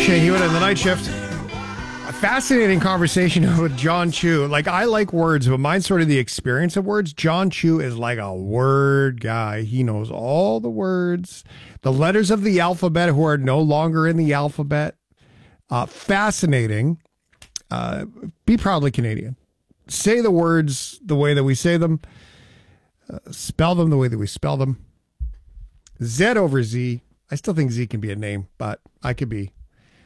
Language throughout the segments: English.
Shane Hewitt in the Night Shift. A fascinating conversation with John Chu. Like, I like words, but mine's sort of the experience of words. John Chu is like a word guy. He knows all the words, the letters of the alphabet who are no longer in the alphabet. Fascinating. Be proudly Canadian. Say the words the way that we say them. Spell them the way that we spell them. Z over Z. I still think Z can be a name, but that could be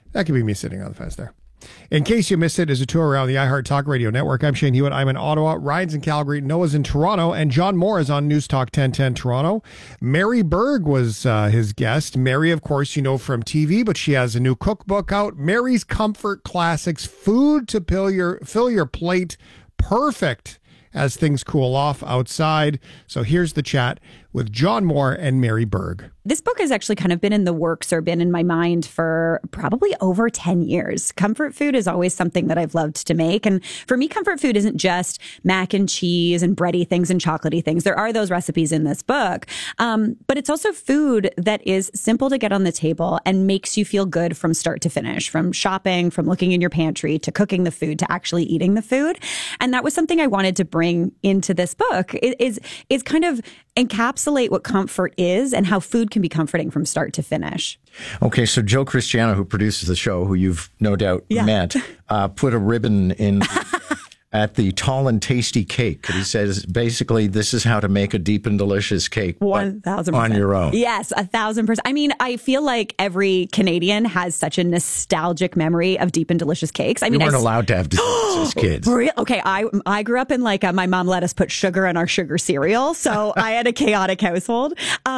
me sitting on the fence there. In case you missed it, is a tour around the iHeart Talk Radio Network. I'm Shane Hewitt. I'm in Ottawa. Ryan's in Calgary. Noah's in Toronto. And John Moore is on News Talk 1010 Toronto. Mary Berg was his guest. Mary, of course, you know from TV, but she has a new cookbook out. Mary's Comfort Classics. Food to fill your plate. Perfect as things cool off outside. So here's the chat with John Moore and Mary Berg. This book has actually kind of been in the works or been in my mind for probably over 10 years. Comfort food is always something that I've loved to make. And for me, comfort food isn't just mac and cheese and bready things and chocolatey things. There are those recipes in this book. But it's also food that is simple to get on the table and makes you feel good from start to finish, from shopping, from looking in your pantry, to cooking the food, to actually eating the food. And that was something I wanted to bring into this book, is kind of encapsulate what comfort is and how food can be comforting from start to finish. Okay, so Joe Cristiano, who produces the show, who you've no doubt met, put a ribbon in at the tall and tasty cake. He says, basically, this is how to make a deep and delicious cake 1,000% on your own. Yes, 1,000%. I mean, I feel like every Canadian has such a nostalgic memory of deep and delicious cakes. I mean, we weren't allowed to have desserts as kids. Okay, I grew up in my mom let us put sugar in our sugar cereal, so I had a chaotic household.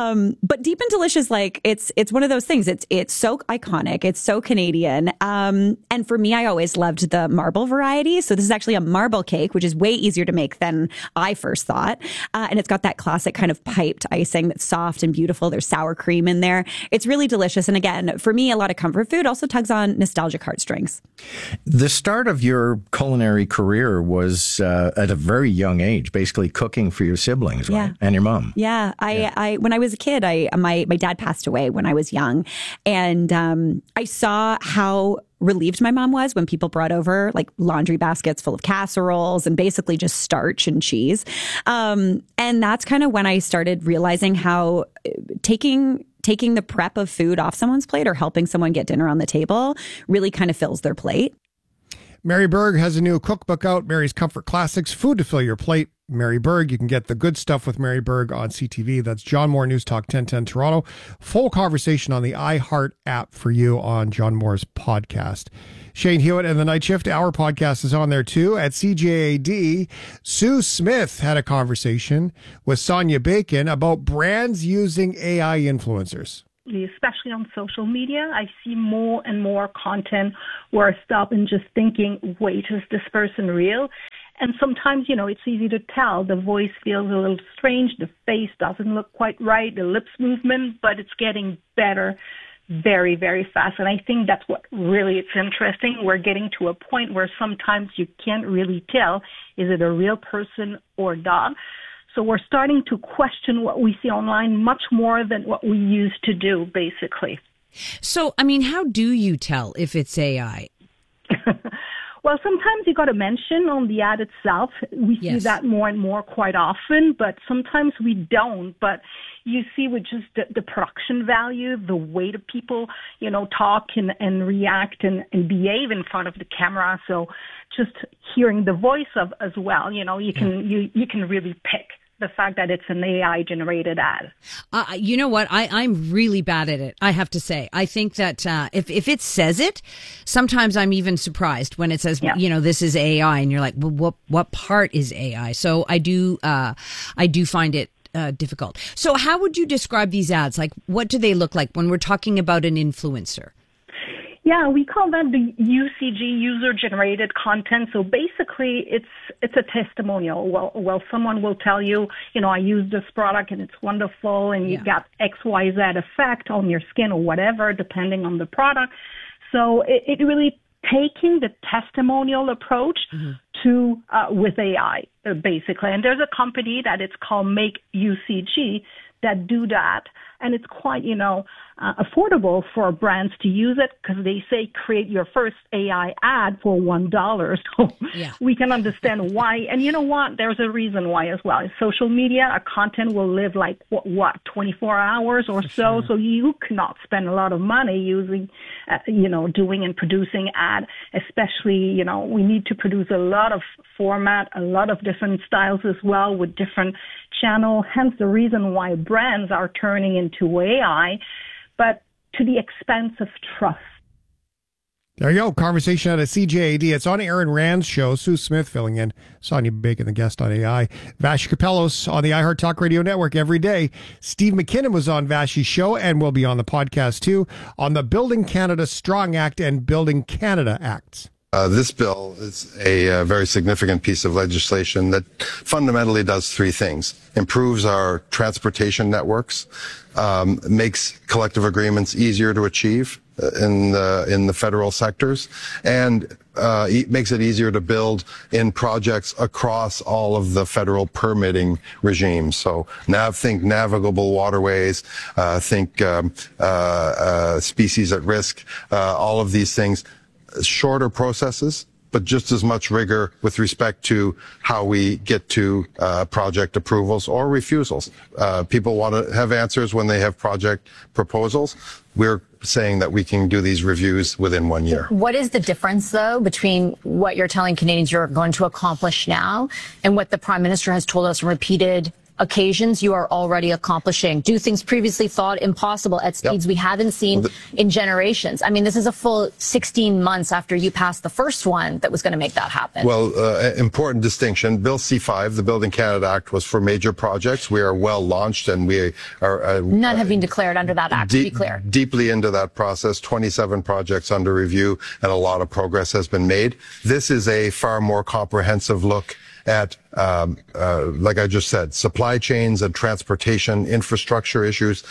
But deep and delicious, like it's one of those things. It's so iconic. It's so Canadian. And for me, I always loved the marble variety. So this is actually a marble cake, which is way easier to make than I first thought. And it's got that classic kind of piped icing that's soft and beautiful. There's sour cream in there. It's really delicious. And again, for me, a lot of comfort food also tugs on nostalgic heartstrings. The start of your culinary career was at a very young age, basically cooking for your siblings, right? And your mom. Yeah. I when I was a kid, my dad passed away when I was young. And I saw how relieved my mom was when people brought over like laundry baskets full of casseroles and basically just starch and cheese. And that's kind of when I started realizing how taking the prep of food off someone's plate or helping someone get dinner on the table really kind of fills their plate. Mary Berg has a new cookbook out, Mary's Comfort Classics, Food to Fill Your Plate. Mary Berg, you can get the good stuff with Mary Berg on CTV. That's John Moore, News Talk 1010 Toronto. Full conversation on the iHeart app for you on John Moore's podcast. Shane Hewitt and the Night Shift, our podcast is on there too at CJAD. Sue Smith had a conversation with Sonia Bacon about brands using AI influencers. Especially on social media, I see more and more content where I stop and just thinking, wait, is this person real? And sometimes, it's easy to tell. The voice feels a little strange. The face doesn't look quite right. The lips movement, but it's getting better very, very fast. And I think that's what really is interesting. We're getting to a point where sometimes you can't really tell, is it a real person or not? So we're starting to question what we see online much more than what we used to do, basically. So, I mean, how do you tell if it's AI? Well, sometimes you got to mention on the ad itself. We see that more and more quite often, but sometimes we don't. But you see with just the production value, the way the people, talk and react and behave in front of the camera. So just hearing the voice of as well, you can really pick the fact that it's an AI-generated ad. You know what? I'm really bad at it, I have to say. I think that if it says it, sometimes I'm even surprised when it says, this is AI, and you're like, well, what part is AI? So I do find it difficult. So how would you describe these ads? Like, what do they look like when we're talking about an influencer? Yeah, we call that the UCG, user-generated content. So basically, it's a testimonial. Well, someone will tell you, I use this product and it's wonderful, and you got X, Y, Z effect on your skin or whatever, depending on the product. So it really taking the testimonial approach to with AI, basically. And there's a company that it's called Make UCG that do that. And it's quite, affordable for brands to use it, because they say create your first AI ad for $1. So we can understand why. And you know what? There's a reason why as well. Social media, our content will live like, 24 hours or so. Sure. So you cannot spend a lot of money using, doing and producing ad, especially, we need to produce a lot of format, a lot of different styles as well with different channel. Hence the reason why brands are turning into AI, but to the expense of trust. There you go. Conversation out of CJAD. It's on Aaron Rand's show. Sue Smith filling in. Sonia Bacon, the guest on AI. Vassy Kapelos on the iHeart Talk Radio Network every day. Steve McKinnon was on Vassy's show and will be on the podcast too on the Building Canada Strong Act and Building Canada Acts. This bill is a very significant piece of legislation that fundamentally does three things. Improves our transportation networks, makes collective agreements easier to achieve in the federal sectors, and makes it easier to build in projects across all of the federal permitting regimes. So think navigable waterways, think species at risk, all of these things. Shorter processes, but just as much rigor with respect to how we get to project approvals or refusals. People want to have answers when they have project proposals. We're saying that we can do these reviews within 1 year. What is the difference, though, between what you're telling Canadians you're going to accomplish now and what the Prime Minister has told us on repeated occasions you are already accomplishing? Do things previously thought impossible at speeds we haven't seen in generations. I mean, this is a full 16 months after you passed the first one that was going to make that happen. Well, important distinction. Bill C-5, the Building Canada Act, was for major projects. We are well launched, and we are... None have been declared under that act, to be clear. Deeply into that process, 27 projects under review, and a lot of progress has been made. This is a far more comprehensive look at, like I just said, supply chains and transportation infrastructure issues,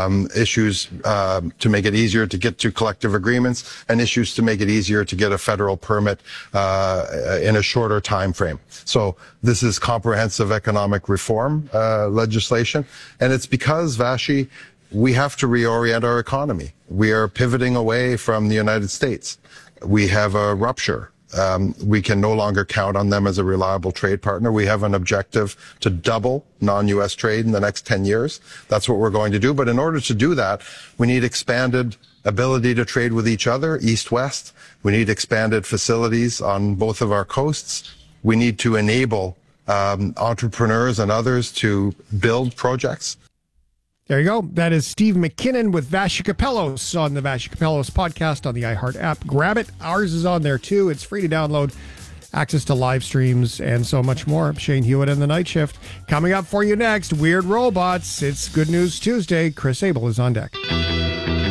to make it easier to get to collective agreements, and issues to make it easier to get a federal permit in a shorter time frame. So this is comprehensive economic reform legislation, and it's because, Vassy, we have to reorient our economy. We are pivoting away from the United States. We have a rupture. We can no longer count on them as a reliable trade partner. We have an objective to double non-U.S. trade in the next 10 years. That's what we're going to do. But in order to do that, we need expanded ability to trade with each other, east-west. We need expanded facilities on both of our coasts. We need to enable entrepreneurs and others to build projects. There you go. That is Steve McKinnon with Vassy Kapelos on the Vassy Kapelos podcast on the iHeart app. Grab it. Ours is on there too. It's free to download. Access to live streams and so much more. Shane Hewitt and the Night Shift. Coming up for you next, Weird Robots. It's Good News Tuesday. Chris Abel is on deck.